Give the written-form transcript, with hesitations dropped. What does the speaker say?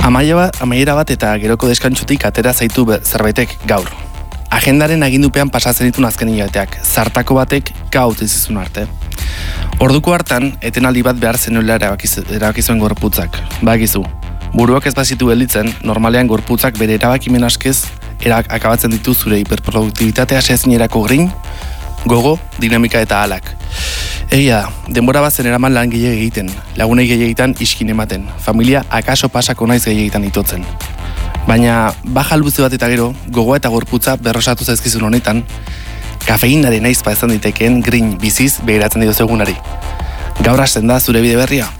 Amaiera bat eta geroko deskantzutik atera zaitu zerbaitek gaur. Agendaren agindupean pasatzen ditun azken hilabeteak, zartako batek gaut izizun arte. Orduko hartan, etenaldi bat behar zenuela erabaki zuen gorputzak. Bakizu, buruak ez bazitu gelditzen, normalean gorputzak bere erabakimen askez akabatzen ditu zure hiperproduktibitatea sezinerako grin, gogo, dinamika eta alak. Egia, denbora bat zen eraman lan gehiago egiten, lagunei gehiagitan iskin ematen, familia akaso pasako naiz gehiagitan itotzen. Baina, baja luze bat eta gero, gogoa eta gorputza berrosatu zaizkizun honetan, kafeinaren aizpa izan ditekeen grin biziz begiratzen diozu egunari. Gaur hasten da zure bide berria.